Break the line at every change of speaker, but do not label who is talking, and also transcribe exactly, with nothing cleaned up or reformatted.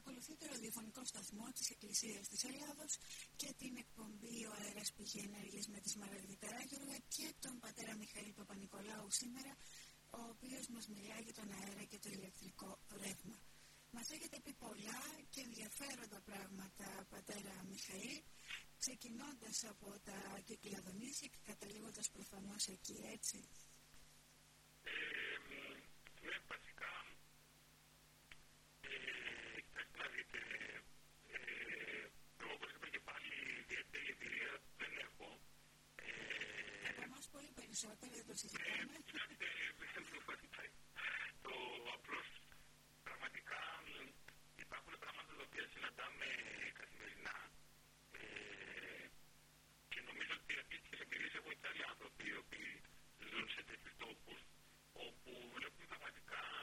παρακολουθεί το ραδιοφωνικό σταθμό της Εκκλησίας της Ελλάδος και την εκπομπή «Ο αέρας πηγή ενέργειας» με τη Σμαραγδίτα Ράγιοργα και τον πατέρα Μιχαήλ Παπα-Νικολάου σήμερα, ο οποίος μας μιλάει για τον αέρα και το ηλεκτρικό ρεύμα. Μας έχετε πει πολλά και ενδιαφέροντα πράγματα, πατέρα Μιχαήλ, ξεκινώντας από τα κυκλαδονήσια και καταλήγοντας προφανώς εκεί, έτσι.
Ε, ναι, βασικά, ε, να δείτε, ε, εγώ όπως είπα και πάλι ιδιαίτερη εμπειρία δεν έχω. Ε,
από εμάς πολύ περισσότερο, δεν το συζητάμε.
Ε, το απλώς, πραγματικά, υπάρχουν πράγματα τα οποία συναντάμε καθημερινά. Ε, και νομίζω ότι αντίστοιχες εμπειρίες έχουν και άλλοι άνθρωποι οι οποίοι ζουν σε τέτοιους τόπους, όπου βλέπουμε πραγματικά